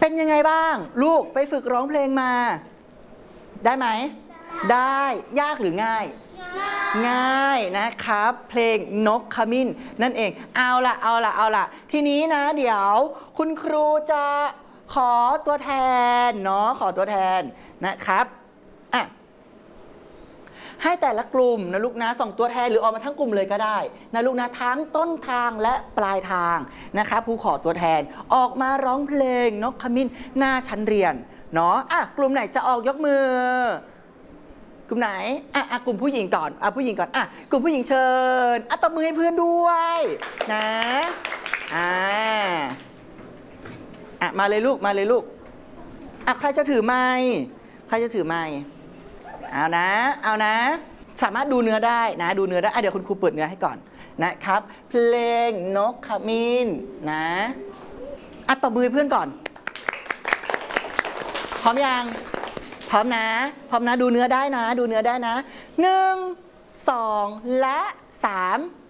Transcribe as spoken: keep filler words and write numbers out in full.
เป็นยังไงบ้างลูกไปฝึกร้องเพลงมาได้ไหมได้ยากหรือง่ายง่ายนะครับเพลงนกขมิ้นนั่นเองเอาละเอาละเอาละทีนี้นะเดี๋ยวคุณครูจะขอตัวแทนเนาะขอตัวแทนนะครับอ่ะให้แต่ละกลุ่มนะลูกนะส่งตัวแทนหรือออกมาทั้งกลุ่มเลยก็ได้นะลูกนะทั้งต้นทางและปลายทางนะครับครูขอตัวแทนออกมาร้องเพลงนกขมิ้นหน้าชั้นเรียนเนาะอ่ะกลุ่มไหนจะออกยกมือกลุ่มไหนอ่ะอ่ะกลุ่มผู้หญิงก่อนอ่ะผู้หญิงก่อนอ่ะกลุ่มผู้หญิงเชิญอ่ะตบมือให้เพื่อนด้วยนะอ่าอ่ะมาเลยลูกมาเลยลูกอ่ะใครจะถือไมค์ใครจะถือไมค์เอานะเอานะสามารถดูเนื้อได้นะดูเนื้อได้อ่ะเดี๋ยวคุณครูเปิดเนื้อให้ก่อนนะครับเพลงนกขมิ้นนะอ่ะตบมือให้เพื่อนก่อนพร้อมยังพร้อมนะพร้อมนะดูเนื้อได้นะดูเนื้อได้นะหนึ่งสองและสาม